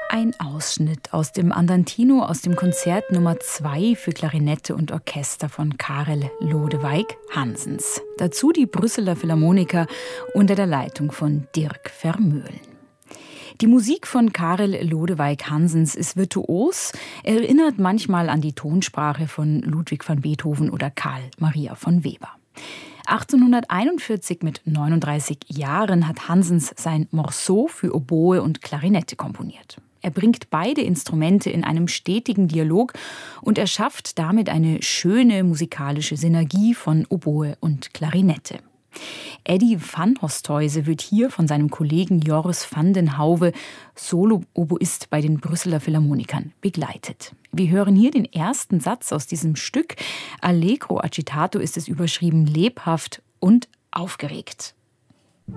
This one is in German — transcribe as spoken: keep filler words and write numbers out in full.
Ein Ausschnitt aus dem Andantino aus dem Konzert Nummer zwei für Klarinette und Orchester von Karel Lodewijk-Hansens. Dazu die Brüsseler Philharmoniker unter der Leitung von Dirk Vermeulen. Die Musik von Karel Lodewijk-Hansens ist virtuos, erinnert manchmal an die Tonsprache von Ludwig van Beethoven oder Carl Maria von Weber. achtzehnhunderteinundvierzig mit neununddreißig Jahren hat Hansens sein Morceau für Oboe und Klarinette komponiert. Er bringt beide Instrumente in einem stetigen Dialog und erschafft damit eine schöne musikalische Synergie von Oboe und Klarinette. Eddy van Hosthuize wird hier von seinem Kollegen Joris van den Hauwe, Solo-Oboist bei den Brüsseler Philharmonikern, begleitet. Wir hören hier den ersten Satz aus diesem Stück. Allegro agitato ist es überschrieben, lebhaft und aufgeregt.